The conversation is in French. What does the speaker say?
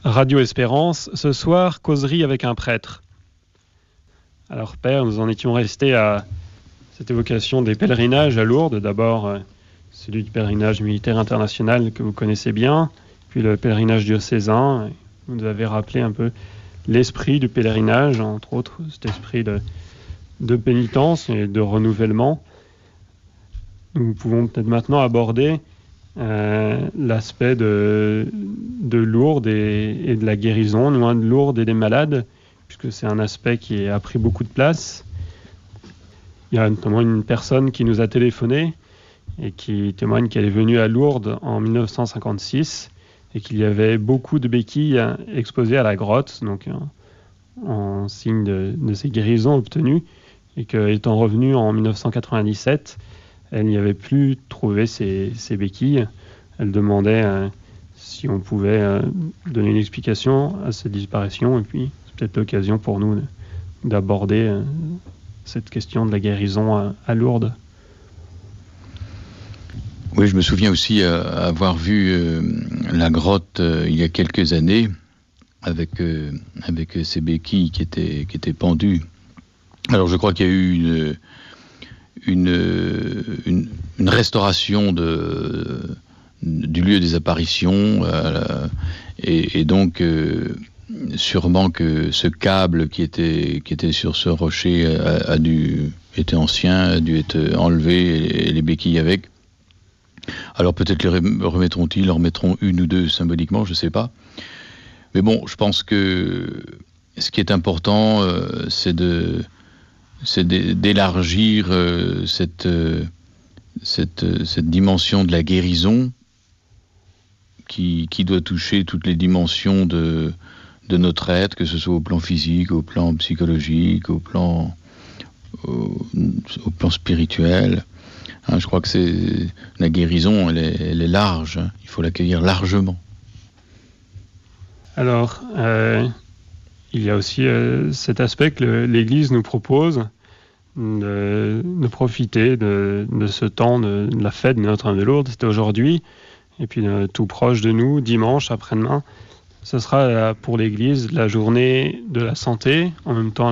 Radio Espérance, ce soir, causerie avec un prêtre. Alors Père, nous en étions restés à cette évocation des pèlerinages à Lourdes. D'abord, celui du pèlerinage militaire international que vous connaissez bien, puis le pèlerinage diocésain. Vous nous avez rappelé un peu l'esprit du pèlerinage, entre autres, cet esprit de pénitence et de renouvellement. Nous pouvons peut-être maintenant aborder l'aspect de Lourdes et de la guérison, loin de Lourdes et des malades, puisque c'est un aspect qui a pris beaucoup de place. Il y a notamment une personne qui nous a téléphoné et qui témoigne qu'elle est venue à Lourdes en 1956 et qu'il y avait beaucoup de béquilles exposées à la grotte, donc en signe de ces guérisons obtenues, et qu'étant revenue en 1997, elle n'y avait plus trouvé ces béquilles. Elle demandait si on pouvait donner une explication à cette disparition. Et puis, c'est peut-être l'occasion pour nous d'aborder cette question de la guérison à Lourdes. Oui, je me souviens aussi avoir vu la grotte il y a quelques années avec ces béquilles qui étaient pendues. Alors, je crois qu'il y a eu une restauration du lieu des apparitions et donc sûrement que ce câble qui était sur ce rocher était ancien, a dû être enlevé et les béquilles avec. Alors peut-être les remettront-ils, en remettront une ou deux symboliquement, je ne sais pas. Mais bon, je pense que ce qui est important, c'est d'élargir cette dimension de la guérison qui doit toucher toutes les dimensions de notre être, que ce soit au plan physique, au plan psychologique, au plan spirituel. Hein, je crois que la guérison, elle est large. Hein, il faut l'accueillir largement. Alors, il y a aussi cet aspect que l'Église nous propose de profiter de ce temps de la fête de Notre-Dame de Lourdes. C'était aujourd'hui, et puis tout proche de nous, dimanche après-demain, ce sera pour l'Église la journée de la santé, en même temps